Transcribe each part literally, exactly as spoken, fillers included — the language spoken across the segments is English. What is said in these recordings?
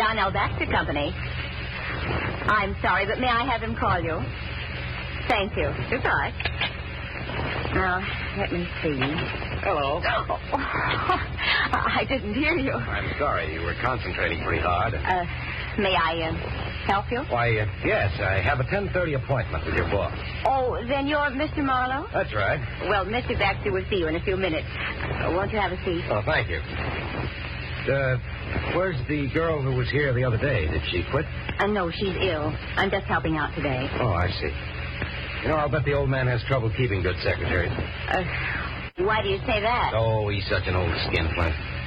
John L. Baxter Company. I'm sorry, but may I have him call you? Thank you. Goodbye. Now, let me see. Hello. Oh, I didn't hear you. I'm sorry. You were concentrating pretty hard. Uh, may I uh, help you? Why, uh, yes, I have a ten thirty appointment with your boss. Oh, then you're Mister Marlowe? That's right. Well, Mister Baxter will see you in a few minutes. Uh, won't you have a seat? Oh, thank you. Uh, where's the girl who was here the other day? Did she quit? Uh, no, she's ill. I'm just helping out today. Oh, I see. You know, I'll bet the old man has trouble keeping good secretaries. Uh, why do you say that? Oh, he's such an old skinflint.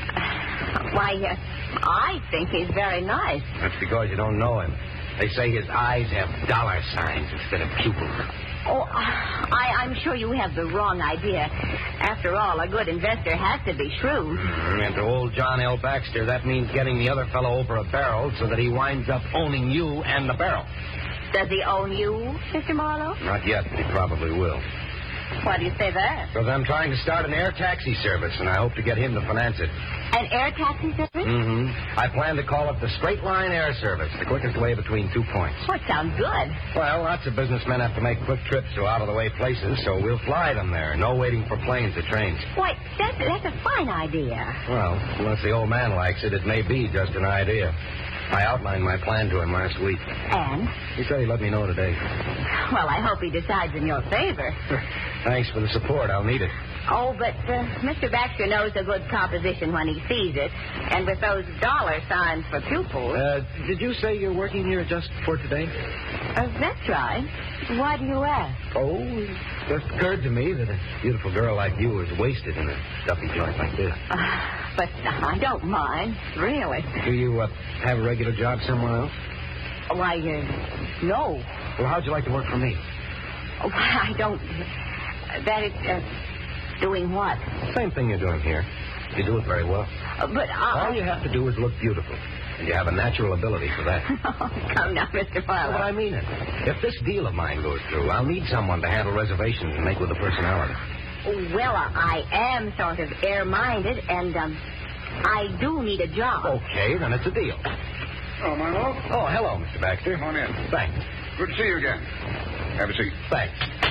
Uh, why, uh, I think he's very nice. That's because you don't know him. They say his eyes have dollar signs instead of pupils. Oh, I, I'm sure you have the wrong idea. After all, a good investor has to be shrewd. Mm, and to old John L. Baxter, that means getting the other fellow over a barrel so that he winds up owning you and the barrel. Does he own you, Mister Marlowe? Not yet, but he probably will. Why do you say that? Because I'm trying to start an air taxi service, and I hope to get him to finance it. An air taxi service? Mm-hmm. I plan to call it the Straight Line Air Service, the quickest way between two points. Oh, it sounds good. Well, lots of businessmen have to make quick trips to out-of-the-way places, so we'll fly them there. No waiting for planes or trains. Why, that's, that's a fine idea. Well, unless the old man likes it, it may be just an idea. I outlined my plan to him last week. And? He said he'd let me know today. Well, I hope he decides in your favor. Thanks for the support. I'll need it. Oh, but uh, Mister Baxter knows a good proposition when he sees it. And with those dollar signs for pupils... Uh, did you say you're working here just for today? Uh, that's right. Why do you ask? Oh, it just occurred to me that a beautiful girl like you is wasted in a stuffy joint like this. Uh, but I don't mind, really. Do you uh, have a regular job somewhere else? Why, uh, no. Well, how'd you like to work for me? Oh, I don't... That is... Uh, doing what? Same thing you're doing here. You do it very well. Uh, but I... All you have to do is look beautiful. And you have a natural ability for that. Oh, come now, Mister Marlowe. Well, I mean it. If this deal of mine goes through, I'll need someone to handle reservations and make with a personality. Well, I am sort of air-minded, and um, I do need a job. Okay, then it's a deal. Oh, Marlowe. Oh, hello, Mister Baxter. Come on in. Thanks. Good to see you again. Have a seat. Thanks.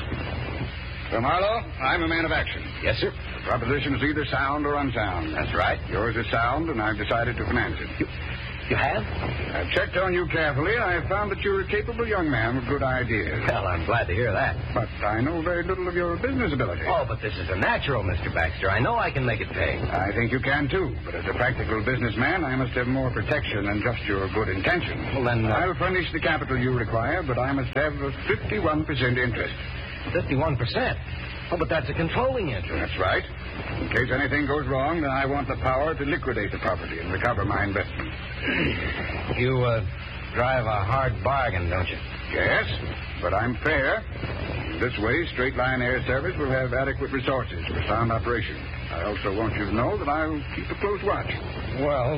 So, Marlowe, I'm a man of action. Yes, sir. The proposition is either sound or unsound. That's right. Yours is sound, and I've decided to finance it. You, you have? I've checked on you carefully. I have found that you're a capable young man with good ideas. Well, I'm glad to hear that. But I know very little of your business ability. Oh, but this is a natural, Mister Baxter. I know I can make it pay. I think you can, too. But as a practical businessman, I must have more protection than just your good intentions. Well, then... Uh... I'll furnish the capital you require, but I must have a fifty-one percent interest. fifty-one percent? Oh, but that's a controlling interest. That's right. In case anything goes wrong, then I want the power to liquidate the property and recover my investment. You, uh, drive a hard bargain, don't you? Yes, but I'm fair. This way, Straight Line Air Service will have adequate resources for sound operation. I also want you to know that I'll keep a close watch. Well,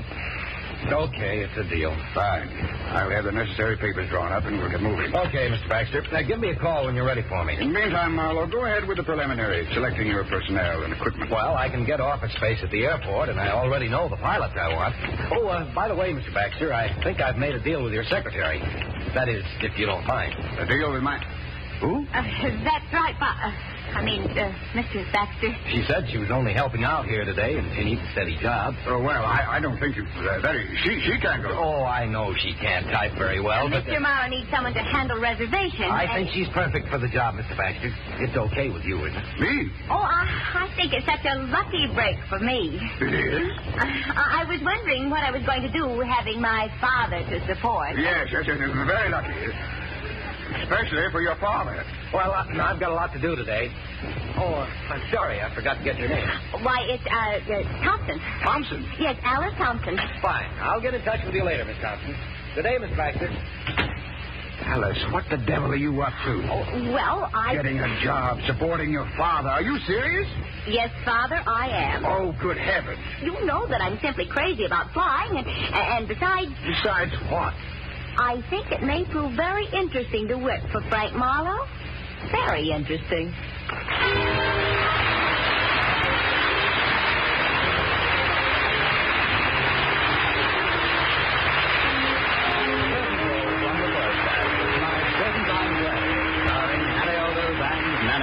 okay, it's a deal. Fine. I'll have the necessary papers drawn up and we'll get moving. Okay, Mister Baxter. Now, give me a call when you're ready for me. In the meantime, Marlowe, go ahead with the preliminaries, selecting your personnel and equipment. Well, I can get office space at the airport, and I already know the pilots I want. Oh, uh, by the way, Mister Baxter, I think I've made a deal with your secretary. That is, if you don't mind. A deal with my... Who? Uh, that's right, Bob. Uh, I mean, uh, Mister Baxter. She said she was only helping out here today, and she needs a steady job. Oh, well, I, I don't think you... Uh, that is, she, she can't go... Oh, I know she can't type very well, uh, but... Mister Morrow needs someone to handle reservations. I and... think she's perfect for the job, Mister Baxter. It's okay with you, isn't it? Me? Oh, I, I think it's such a lucky break for me. It is? Uh, I, I was wondering what I was going to do having my father to support. Yes, yes, yes. It's very lucky. Especially for your father. Well, uh, I've got a lot to do today. Oh, uh, I'm sorry. I forgot to get your name. Why, it's, uh, uh, Thompson. Thompson? Yes, Alice Thompson. Fine. I'll get in touch with you later, Miss Thompson. Good day, Miss Baxter. Alice, what the devil are you up to? Oh, well, I... Getting a job, supporting your father. Are you serious? Yes, Father, I am. Oh, good heavens. You know that I'm simply crazy about flying, and, and besides... Besides what? I think it may prove very interesting to work for Frank Marlowe. Very interesting.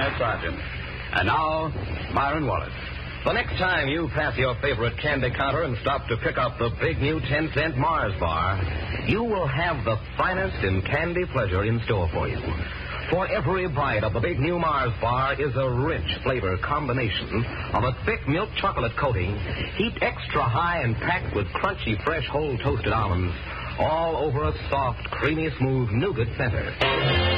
that sergeant. And now, Myron Wallace. The next time you pass your favorite candy counter and stop to pick up the big new ten-cent Mars bar, you will have the finest in candy pleasure in store for you. For every bite of the big new Mars bar is a rich flavor combination of a thick milk chocolate coating, heaped extra high and packed with crunchy, fresh, whole toasted almonds, all over a soft, creamy, smooth nougat center.